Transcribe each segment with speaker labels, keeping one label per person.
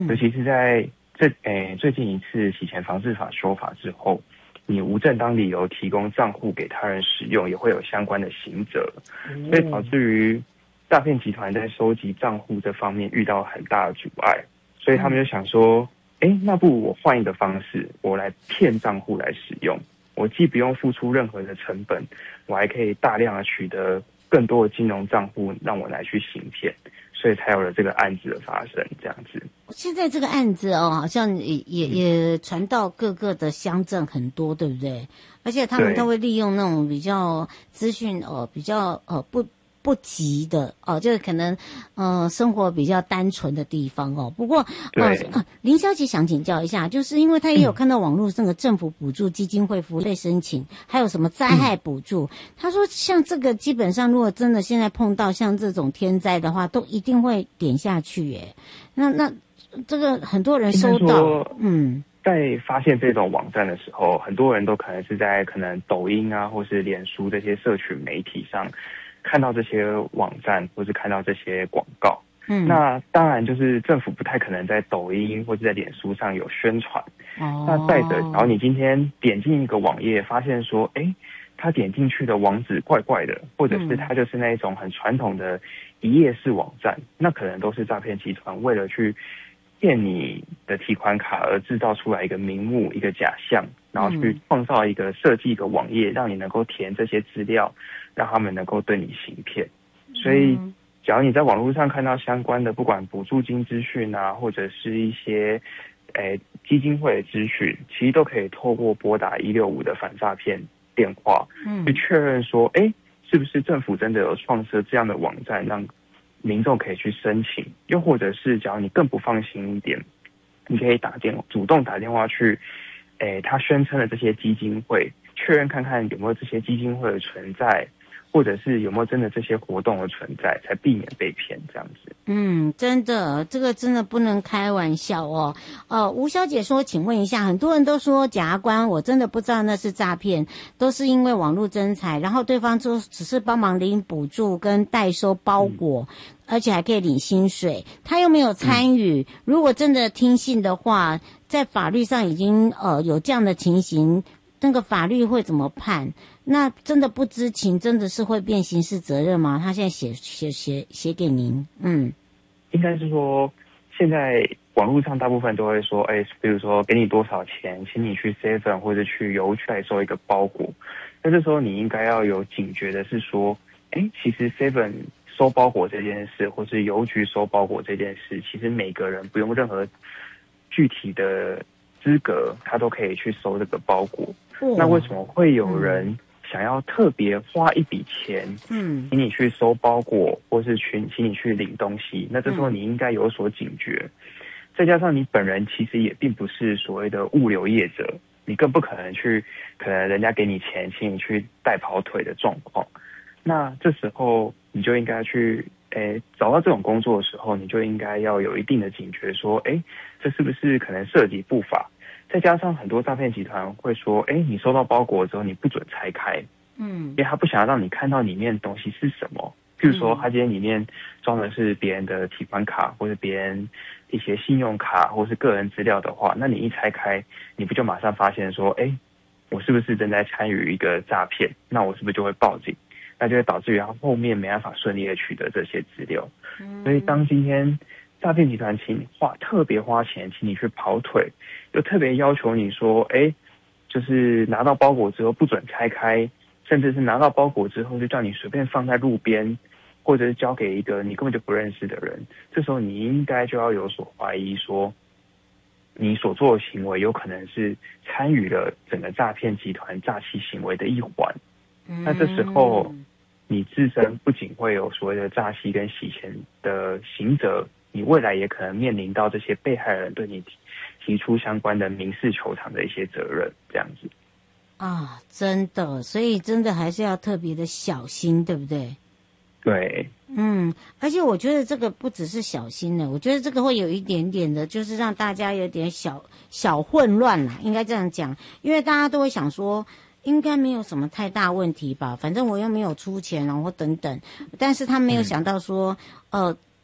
Speaker 1: 尤其是在最近一次洗钱防治法修法之后，你无正当理由提供账户给他人使用，也会有相关的刑责，所以导致于诈骗集团在收集账户这方面遇到很大的阻碍，所以他们就想说，那不如我换一个方式，我来骗账户来使用，我既不用付出任何的成本，我还可以大量的取得更多的金融账户，让我来去行骗，所以才有了这个案子的发生，这样子。
Speaker 2: 现在这个案子好像也传到各个的乡镇很多，对不对？而且他们都会利用那种比较资讯比较不急的就是可能生活比较单纯的地方不过林小姐想请教一下，就是因为她也有看到网络那个政府补助基金会福利申请，还有什么灾害补助，她说像这个基本上如果真的现在碰到像这种天灾的话，都一定会点下去耶。那这个很多人收到
Speaker 1: 在发现这种网站的时候，很多人都可能是在可能抖音啊或是脸书这些社群媒体上看到这些网站或是看到这些广告，那当然就是政府不太可能在抖音或者在脸书上有宣传。那再者，然后你今天点进一个网页，发现说，他点进去的网址怪怪的，或者是他就是那一种很传统的一页式网站，那可能都是诈骗集团为了去骗你的提款卡而制造出来一个名目、一个假象，然后去创造一个设计一个网页，让你能够填这些资料，让他们能够对你行骗。所以只要你在网络上看到相关的不管补助金资讯啊，或者是一些基金会的资讯，其实都可以透过拨打165的反诈骗电话去确认说是不是政府真的有创设这样的网站让民众可以去申请，又或者是只要你更不放心一点，你可以主动打电话去他宣称的这些基金会，确认看看有没有这些基金会的存在，或者是有没有真的这些活动的存在，才避免被骗这样子。
Speaker 2: 真的，这个真的不能开玩笑吴小姐说，请问一下，很多人都说检察官，我真的不知道那是诈骗，都是因为网络征财，然后对方就只是帮忙领补助跟代收包裹，而且还可以领薪水，他又没有参与。如果真的听信的话，在法律上已经有这样的情形，那个法律会怎么判？那真的不知情，真的是会变刑事责任吗？他现在写给您。
Speaker 1: 应该是说，现在网络上大部分都会说，比如说给你多少钱，请你去 7 或者去邮局来收一个包裹。那这时候你应该要有警觉的是说，其实 7 收包裹这件事，或是邮局收包裹这件事，其实每个人不用任何具体的资格，他都可以去收这个包裹。那为什么会有人想要特别花一笔钱，请你去收包裹，或是请你去领东西？那这时候你应该有所警觉。再加上你本人其实也并不是所谓的物流业者，你更不可能可能人家给你钱，请你去带跑腿的状况。那这时候你就应该去，找到这种工作的时候，你就应该要有一定的警觉，说，这是不是可能涉及不法？再加上很多诈骗集团会说，你收到包裹之后你不准拆开，因为他不想要让你看到里面的东西是什么。譬如说，他今天里面装的是别人的提款卡，或者别人一些信用卡，或是个人资料的话，那你一拆开，你不就马上发现说，我是不是正在参与一个诈骗？那我是不是就会报警？那就会导致于他后面没办法顺利的取得这些资料。所以当今天诈骗集团特别花钱请你去跑腿，又特别要求你说，就是拿到包裹之后不准拆开，甚至是拿到包裹之后就叫你随便放在路边，或者是交给一个你根本就不认识的人。这时候你应该就要有所怀疑，说你所做的行为有可能是参与了整个诈骗集团诈欺行为的一环。那这时候你自身不仅会有所谓的诈欺跟洗钱的刑责，你未来也可能面临到这些被害人对你提出相关的民事求偿的一些责任，这样子。
Speaker 2: 真的，所以真的还是要特别的小心，对不对？
Speaker 1: 对。
Speaker 2: 而且我觉得这个不只是小心的，我觉得这个会有一点点的，就是让大家有点小混乱啦，应该这样讲，因为大家都会想说，应该没有什么太大问题吧，反正我又没有出钱，然后等等，但是他没有想到说，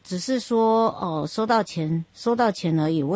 Speaker 2: 只是说收到钱而已。